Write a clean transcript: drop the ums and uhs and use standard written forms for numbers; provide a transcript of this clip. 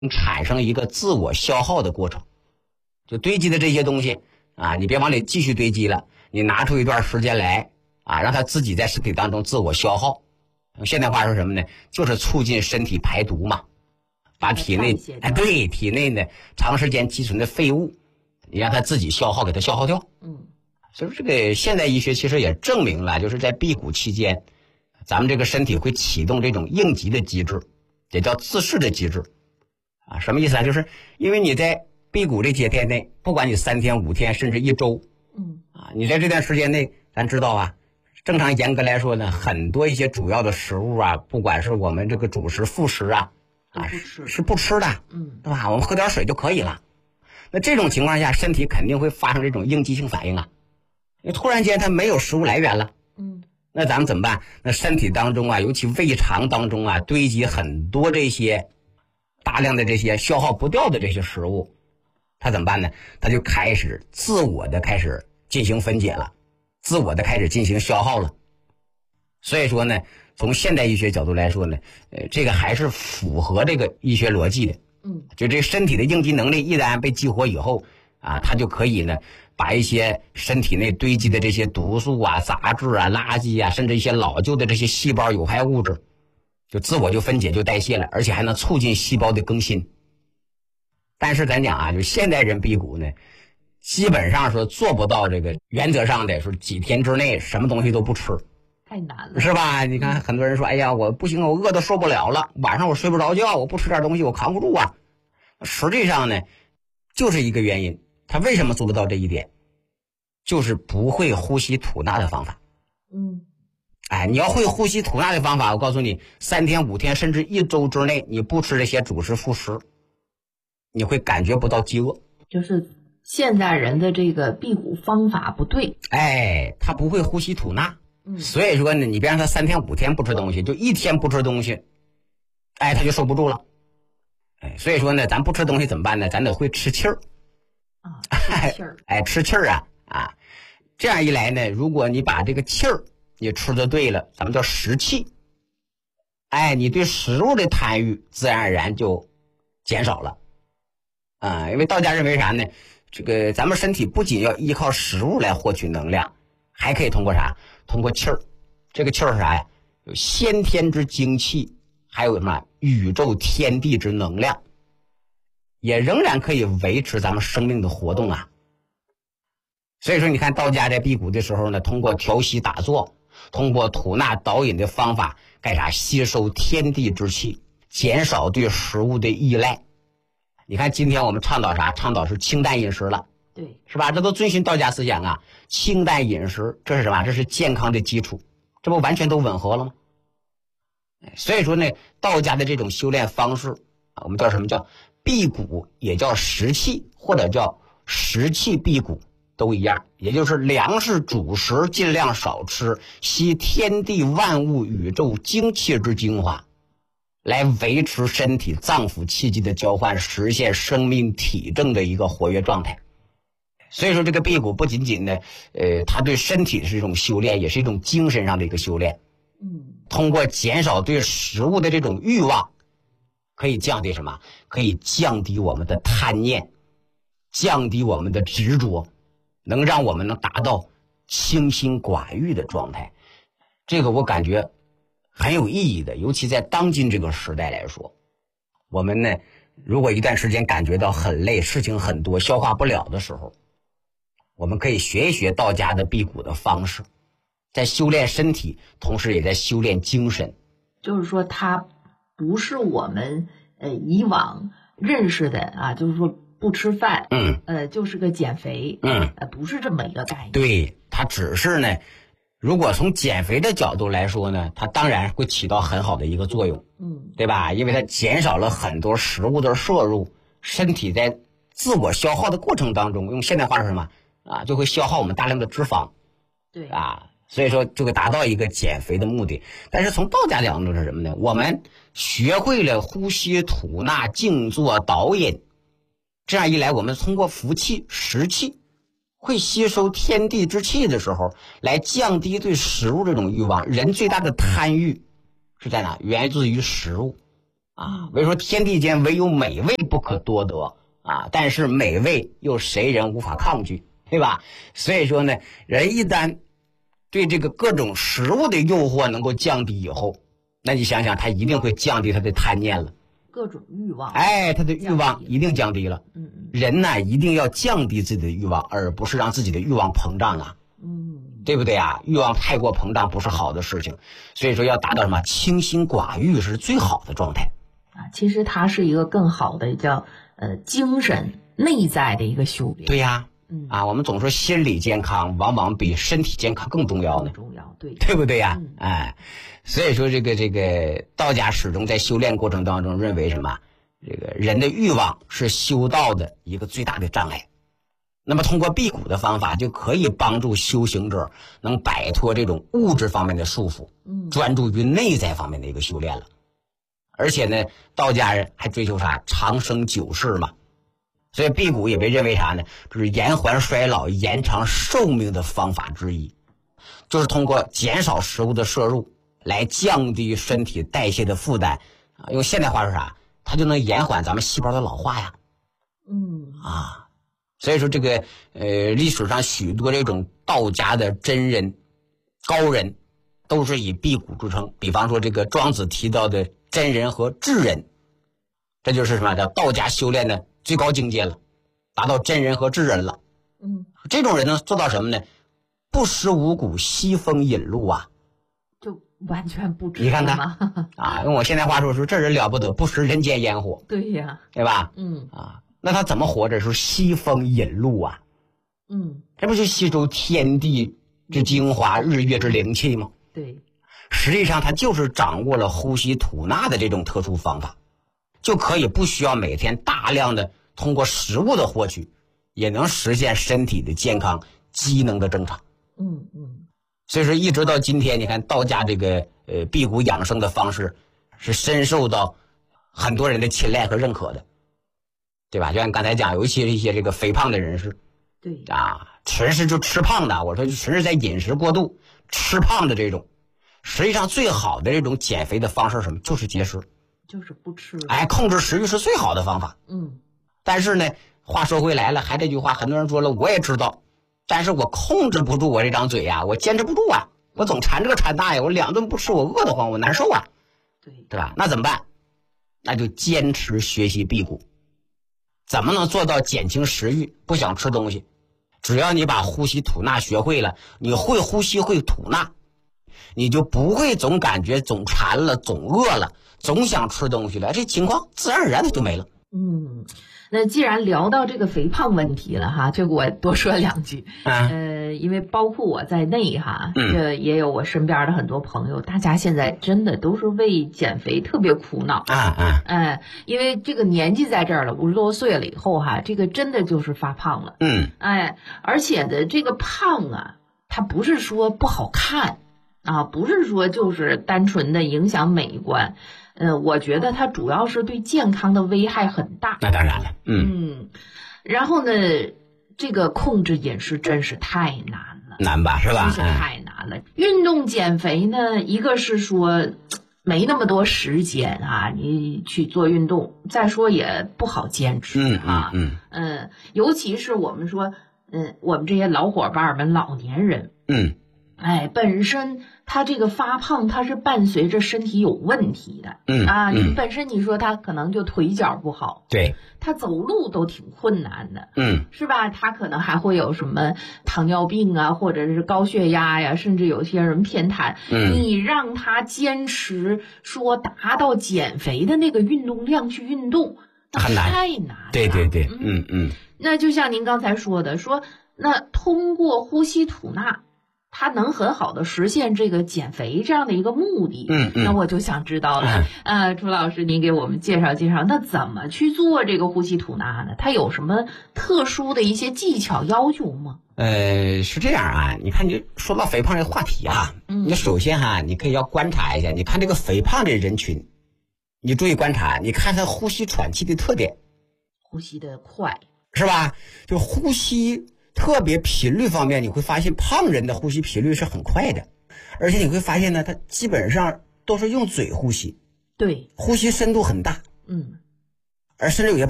产生一个自我消耗的过程。就堆积的这些东西啊，你别往里继续堆积了，你拿出一段时间来啊，让它自己在身体当中自我消耗。用现代话说什么呢？就是促进身体排毒嘛，把体内体内呢长时间积存的废物，你让它自己消耗，给它消耗掉。所以说这个现代医学其实也证明了，就是在辟谷期间，咱们这个身体会启动这种应急的机制，也叫自噬的机制啊。什么意思啊？就是因为你在辟谷这些天内，不管你3天5天甚至1周，你在这段时间内，咱知道啊，正常严格来说呢，很多一些主要的食物啊，不管是我们这个主食副食啊是不吃的，对吧？我们喝点水就可以了。那这种情况下，身体肯定会发生这种应激性反应啊。你突然间它没有食物来源了，那咱们怎么办？那身体当中啊，尤其胃肠当中啊，堆积很多这些大量的这些消耗不掉的这些食物，它怎么办呢？它就开始自我的开始进行分解了，自我的开始进行消耗了。所以说呢，从现代医学角度来说呢，这个还是符合这个医学逻辑的。就这身体的应激能力一旦被激活以后啊，它就可以呢把一些身体内堆积的这些毒素啊、杂质啊、垃圾啊，甚至一些老旧的这些细胞有害物质，就自我就分解就代谢了，而且还能促进细胞的更新。但是咱讲啊，就现代人辟谷呢，基本上说做不到这个原则上的说几天之内什么东西都不吃， 太难了， 是吧？你看很多人说，哎呀，我不行，我饿得受不了了，晚上我睡不着觉，我不吃点东西我扛不住啊。实际上呢，就是一个原因，他为什么做不到这一点？就是不会呼吸吐纳的方法。你要会呼吸吐纳的方法，我告诉你，3天5天甚至1周之内，你不吃这些主食副食，你会感觉不到饥饿。 就是现代人的这个辟谷方法不对， 他不会呼吸吐纳。所以说呢，你别让他3天5天不吃东西，就1天不吃东西，他就受不住了。所以说呢，咱不吃东西怎么办呢？咱得会吃气儿啊，吃气儿， 吃气儿啊，这样一来呢，如果你把这个气儿你吃的对了，咱们叫食气，你对食物的贪欲自然而然就减少了因为道家认为啥呢？这个咱们身体不仅要依靠食物来获取能量，还可以通过啥？通过气儿。这个气儿是啥呀？有先天之精气，还有什么宇宙天地之能量，也仍然可以维持咱们生命的活动啊。所以说你看道家在辟谷的时候呢，通过调息打坐，通过吐纳导引的方法干啥？吸收天地之气，减少对食物的依赖。你看今天我们倡导啥？倡导是清淡饮食了， 对， 是吧？这都遵循道家思想啊。清淡饮食，这是什么？这是健康的基础，这不完全都吻合了吗？所以说呢，道家的这种修炼方式我们叫什么？叫辟谷，也叫食气，或者叫食气辟谷，都一样。也就是粮食主食尽量少吃，吸天地万物宇宙精气之精华，来维持身体脏腑气机的交换，实现生命体证的一个活跃状态。所以说这个辟谷不仅仅呢它对身体是一种修炼，也是一种精神上的一个修炼。通过减少对食物的这种欲望，可以降低什么？可以降低我们的贪念，降低我们的执着，能让我们能达到清心寡欲的状态。这个我感觉很有意义的，尤其在当今这个时代来说，我们呢如果一段时间感觉到很累，事情很多，消化不了的时候，我们可以学一学道家的辟谷的方式，在修炼身体，同时也在修炼精神。 就是说它不是我们以往认识的啊，就是说不吃饭就是个减肥不是这么一个概念。 对，它只是呢，如果从减肥的角度来说呢，它当然会起到很好的一个作用对吧？因为它减少了很多食物的摄入，身体在自我消耗的过程当中，用现代话是什么就会消耗我们大量的脂肪， 对所以说就会达到一个减肥的目的。但是从道家角度是什么呢？我们学会了呼吸吐纳静坐导引，这样一来，我们通过服气食气，会吸收天地之气的时候，来降低对食物这种欲望。人最大的贪欲是在哪？源自于食物啊。为说天地间唯有美味不可多得啊，但是美味又谁人无法抗拒，对吧？所以说呢，人一旦对这个各种食物的诱惑能够降低以后，那你想想，他一定会降低他的贪念了， 各种欲望， 他的欲望一定降低了。人呢一定要降低自己的欲望，而不是让自己的欲望膨胀啊。对不对啊？欲望太过膨胀不是好的事情，所以说要达到什么清心寡欲是最好的状态啊。其实它是一个更好的叫精神内在的一个修炼。 对呀，我们总说心理健康往往比身体健康更重要呢， 更重要， 对不对呀？所以说这个道家始终在修炼过程当中认为什么？这个人的欲望是修道的一个最大的障碍。那么通过辟谷的方法就可以帮助修行者能摆脱这种物质方面的束缚，专注于内在方面的一个修炼了。而且呢，道家人还追求啥？长生久世嘛。所以辟谷也被认为啥呢？就是延缓衰老、延长寿命的方法之一，就是通过减少食物的摄入来降低身体代谢的负担啊。用现代话说啥？它就能延缓咱们细胞的老化呀。所以说这个历史上许多这种道家的真人高人都是以辟谷著称，比方说这个庄子提到的真人和智人，这就是什么叫道家修炼的最高境界了，达到真人和智人了。这种人能做到什么呢？不食五谷，吸风饮露啊， 就完全不吃。 你看看用我现在话说这人了不得，不食人间烟火。 对呀， 对吧？那他怎么活着？是吸风饮露啊。这不就吸收天地之精华、日月之灵气吗？ 对， 实际上他就是掌握了呼吸吐纳的这种特殊方法，就可以不需要每天大量的通过食物的获取，也能实现身体的健康、机能的正常。所以说一直到今天，你看道家这个辟谷养生的方式是深受到很多人的青睐和认可的。对吧？就像刚才讲，尤其是一些这个肥胖的人士， 对纯是就吃胖的，我说就纯是在饮食过度吃胖的这种，实际上最好的这种减肥的方式是什么？就是节食， 就是不吃。 控制食欲是最好的方法。但是呢，话说回来了，还这句话，很多人说了，我也知道，但是我控制不住我这张嘴呀，我坚持不住啊，我总馋这个馋那呀，我2顿不吃我饿得慌，我难受啊，对吧？那怎么办？那就坚持学习辟谷。怎么能做到减轻食欲，不想吃东西？只要你把呼吸吐纳学会了，你会呼吸会吐纳，你就不会总感觉总馋了、总饿了、总想吃东西了，这情况自然而然的就没了。 那既然聊到这个肥胖问题了哈，这个我多说2句。因为包括我在内哈，这也有我身边的很多朋友，大家现在真的都是为减肥特别苦恼。因为这个年纪在这儿了，50多岁了以后哈，这个真的就是发胖了。而且的这个胖啊，它不是说不好看啊，不是说就是单纯的影响美观。我觉得它主要是对健康的危害很大。 那当然了。 然后呢，这个控制饮食真是太难了。 难吧，是吧？ 真是太难了。运动减肥呢，一个是说没那么多时间啊，你去做运动，再说也不好坚持尤其是我们说，我们这些老伙伴们、老年人，本身他这个发胖，他是伴随着身体有问题的。你本身你说他可能就腿脚不好， 对， 他走路都挺困难的，是吧？他可能还会有什么糖尿病啊，或者是高血压呀，甚至有些人偏瘫。你让他坚持说达到减肥的那个运动量去运动， 很难， 太难了。 对。 那就像您刚才说的，说那通过呼吸吐纳，它能很好的实现这个减肥这样的一个目的。那我就想知道了，朱老师，您给我们介绍介绍，那怎么去做这个呼吸吐纳呢？它有什么特殊的一些技巧要求吗？ 是这样啊，你看你说到肥胖这个话题啊，你首先你可以要观察一下，你看这个肥胖这人群，你注意观察，你看他呼吸喘气的特点， 呼吸的快， 是吧？就呼吸特别频率方面，你会发现胖人的呼吸频率是很快的，而且你会发现呢，他基本上都是用嘴呼吸。 对， 呼吸深度很大， 嗯， 而甚至有些